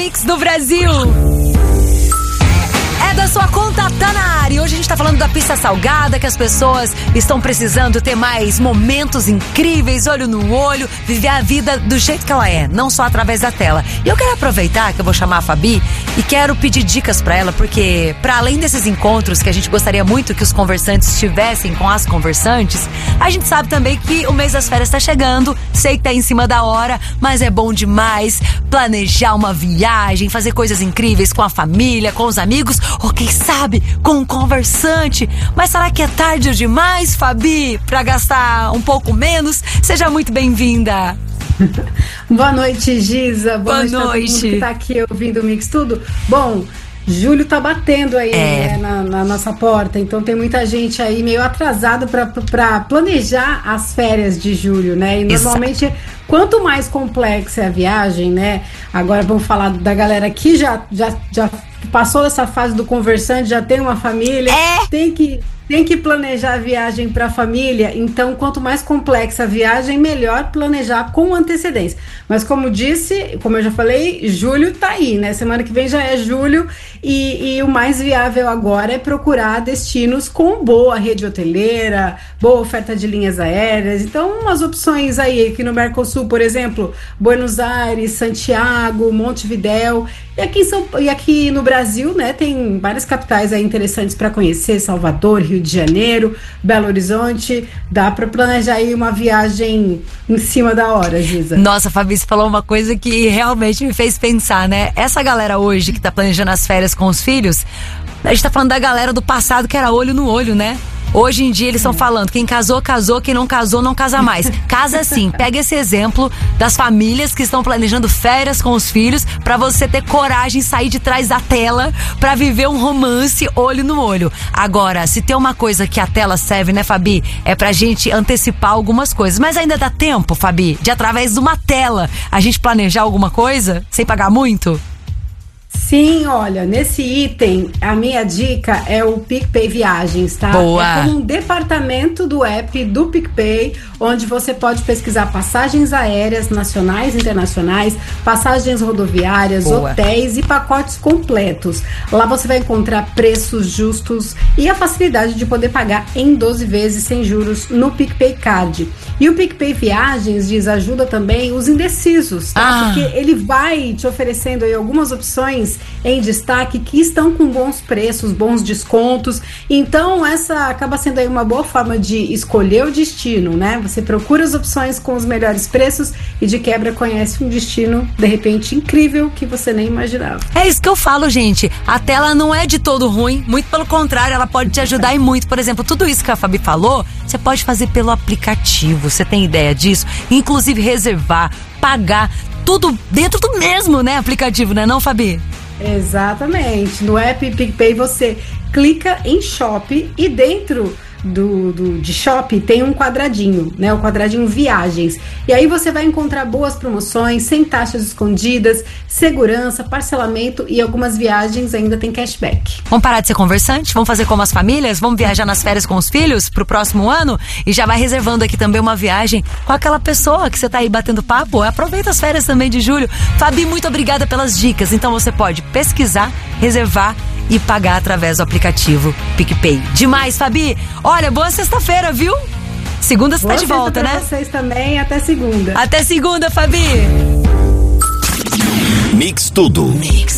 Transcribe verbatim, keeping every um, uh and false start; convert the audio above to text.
Mix do Brasil. É da sua conta, tá na área. E hoje a gente tá falando da pista salgada, que as pessoas estão precisando ter mais momentos incríveis, olho no olho, viver a vida do jeito que ela é, não só através da tela. E eu quero aproveitar que eu vou chamar a Fabi e quero pedir dicas pra ela, porque pra além desses encontros que a gente gostaria muito que os conversantes tivessem com as conversantes, a gente sabe também que o mês das férias tá chegando, sei que tá em cima da hora, mas é bom demais planejar uma viagem, fazer coisas incríveis com a família, com os amigos, ou quem sabe com um conversante. Mas será que é tarde demais, Fabi, pra gastar um pouco menos? Seja muito bem-vinda. Boa noite, Giza. Boa, Boa noite, noite. Todo mundo que tá aqui ouvindo o Mix Tudo. Bom, julho tá batendo aí, é. né, na, na nossa porta, então tem muita gente aí meio atrasado para planejar as férias de julho, né? E normalmente, Exato. quanto mais complexa é a viagem, né? Agora vamos falar da galera que já, já, já passou essa fase do conversante, já tem uma família, é. tem que... Tem que planejar a viagem para a família, então quanto mais complexa a viagem, melhor planejar com antecedência. Mas como disse, como eu já falei, julho tá aí, né? Semana que vem já é julho e, e o mais viável agora é procurar destinos com boa rede hoteleira, boa oferta de linhas aéreas. Então umas opções aí, aqui no Mercosul, por exemplo, Buenos Aires, Santiago, Montevidéu. E aqui, em São, e aqui no Brasil, né, tem várias capitais aí interessantes para conhecer, Salvador, Rio de Janeiro, Belo Horizonte. Dá para planejar aí uma viagem em cima da hora, Giza. Nossa, Fabi, você falou uma coisa que realmente me fez pensar, né? Essa galera hoje que tá planejando as férias com os filhos, a gente tá falando da galera do passado que era olho no olho, né? Hoje em dia eles estão falando, quem casou, casou, quem não casou, não casa mais. Casa sim, pega esse exemplo das famílias que estão planejando férias com os filhos pra você ter coragem de sair de trás da tela pra viver um romance olho no olho. Agora, se tem uma coisa que a tela serve, né, Fabi? É pra gente antecipar algumas coisas. Mas ainda dá tempo, Fabi, de através de uma tela a gente planejar alguma coisa sem pagar muito? Sim, olha, nesse item, a minha dica é o PicPay Viagens, tá? Boa. É como um departamento do app do PicPay, onde você pode pesquisar passagens aéreas nacionais e internacionais, passagens rodoviárias, Boa. hotéis e pacotes completos. Lá você vai encontrar preços justos e a facilidade de poder pagar em doze vezes sem juros no PicPay Card. E o PicPay Viagens diz, ajuda também os indecisos, tá? Ah. Porque ele vai te oferecendo aí algumas opções em destaque que estão com bons preços, bons descontos. Então essa acaba sendo aí uma boa forma de escolher o destino, né? Você procura as opções com os melhores preços e de quebra conhece um destino de repente incrível que você nem imaginava. É isso que eu falo, gente. A tela não é de todo ruim, muito pelo contrário, ela pode te ajudar e muito. Por exemplo, tudo isso que a Fabi falou, você pode fazer pelo aplicativo. Você tem ideia disso? Inclusive reservar, pagar, tudo dentro do mesmo, né, aplicativo, né, não, Fabi? Exatamente. No app PicPay você clica em Shop e dentro do, do, de Shop tem um quadradinho, né? O quadradinho Viagens. E aí você vai encontrar boas promoções, sem taxas escondidas, segurança, parcelamento e algumas viagens ainda tem cashback. Vamos parar de ser conversante? Vamos fazer como as famílias? Vamos viajar nas férias com os filhos pro próximo ano? E já vai reservando aqui também uma viagem com aquela pessoa que você tá aí batendo papo. Aproveita as férias também de julho. Fabi, muito obrigada pelas dicas. Então você pode pesquisar, reservar e pagar através do aplicativo PicPay. Demais, Fabi! Olha, boa sexta-feira, viu? Segunda você tá de volta, né? Vocês também, até segunda. Até segunda, Fabi! Mix Tudo. Mix.